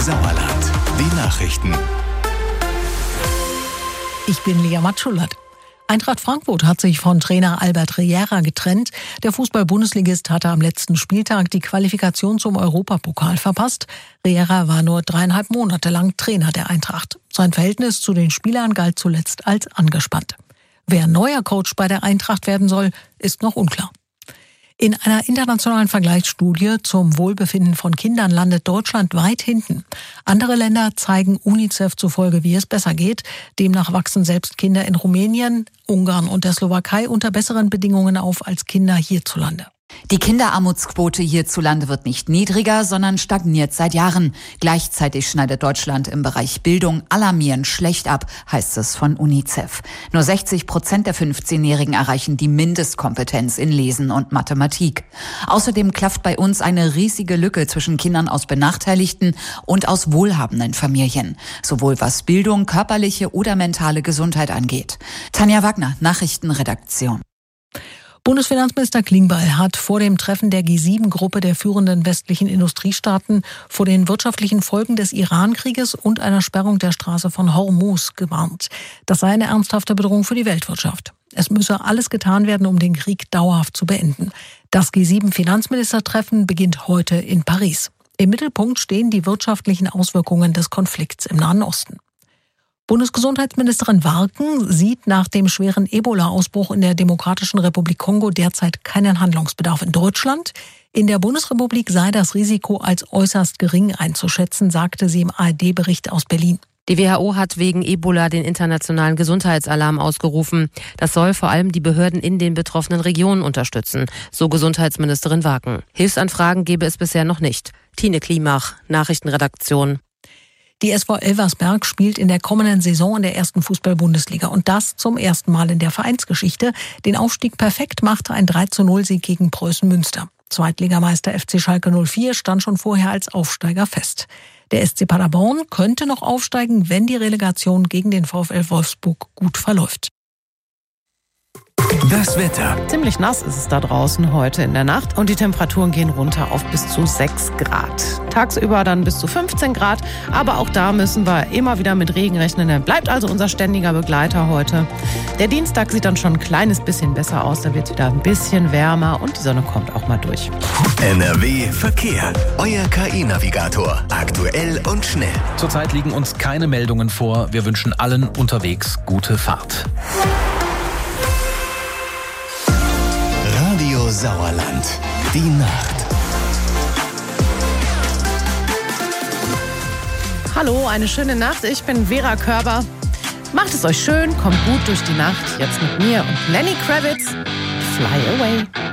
Sauerland. Die Nachrichten. Ich bin Lea Matschulat. Eintracht Frankfurt hat sich von Trainer Albert Riera getrennt. Der Fußball-Bundesligist hatte am letzten Spieltag die Qualifikation zum Europapokal verpasst. Riera war nur 3,5 Monate lang Trainer der Eintracht. Sein Verhältnis zu den Spielern galt zuletzt als angespannt. Wer neuer Coach bei der Eintracht werden soll, ist noch unklar. In einer internationalen Vergleichsstudie zum Wohlbefinden von Kindern landet Deutschland weit hinten. Andere Länder zeigen UNICEF zufolge, wie es besser geht. Demnach wachsen selbst Kinder in Rumänien, Ungarn und der Slowakei unter besseren Bedingungen auf als Kinder hierzulande. Die Kinderarmutsquote hierzulande wird nicht niedriger, sondern stagniert seit Jahren. Gleichzeitig schneidet Deutschland im Bereich Bildung alarmierend schlecht ab, heißt es von UNICEF. Nur 60% der 15-Jährigen erreichen die Mindestkompetenz in Lesen und Mathematik. Außerdem klafft bei uns eine riesige Lücke zwischen Kindern aus benachteiligten und aus wohlhabenden Familien. Sowohl was Bildung, körperliche oder mentale Gesundheit angeht. Tanja Wagner, Nachrichtenredaktion. Bundesfinanzminister Klingbeil hat vor dem Treffen der G7-Gruppe der führenden westlichen Industriestaaten vor den wirtschaftlichen Folgen des Iran-Krieges und einer Sperrung der Straße von Hormuz gewarnt. Das sei eine ernsthafte Bedrohung für die Weltwirtschaft. Es müsse alles getan werden, um den Krieg dauerhaft zu beenden. Das G7-Finanzministertreffen beginnt heute in Paris. Im Mittelpunkt stehen die wirtschaftlichen Auswirkungen des Konflikts im Nahen Osten. Bundesgesundheitsministerin Warken sieht nach dem schweren Ebola-Ausbruch in der Demokratischen Republik Kongo derzeit keinen Handlungsbedarf in Deutschland. In der Bundesrepublik sei das Risiko als äußerst gering einzuschätzen, sagte sie im ARD-Bericht aus Berlin. Die WHO hat wegen Ebola den internationalen Gesundheitsalarm ausgerufen. Das soll vor allem die Behörden in den betroffenen Regionen unterstützen, so Gesundheitsministerin Warken. Hilfsanfragen gebe es bisher noch nicht. Tine Klimach, Nachrichtenredaktion. Die SV Elversberg spielt in der kommenden Saison in der ersten Fußball-Bundesliga und das zum ersten Mal in der Vereinsgeschichte. Den Aufstieg perfekt machte ein 3:0-Sieg gegen Preußen Münster. Zweitligameister FC Schalke 04 stand schon vorher als Aufsteiger fest. Der SC Paderborn könnte noch aufsteigen, wenn die Relegation gegen den VfL Wolfsburg gut verläuft. Das Wetter. Ziemlich nass ist es da draußen heute in der Nacht und die Temperaturen gehen runter auf bis zu 6 Grad. Tagsüber dann bis zu 15 Grad, aber auch da müssen wir immer wieder mit Regen rechnen. Er bleibt also unser ständiger Begleiter heute. Der Dienstag sieht dann schon ein kleines bisschen besser aus, da wird es wieder ein bisschen wärmer und die Sonne kommt auch mal durch. NRW Verkehr. Euer KI-Navigator. Aktuell und schnell. Zurzeit liegen uns keine Meldungen vor. Wir wünschen allen unterwegs gute Fahrt. Radio Sauerland. Die Nacht. Hallo, eine schöne Nacht. Ich bin Vera Körber. Macht es euch schön, kommt gut durch die Nacht. Jetzt mit mir und Lenny Kravitz. Fly away.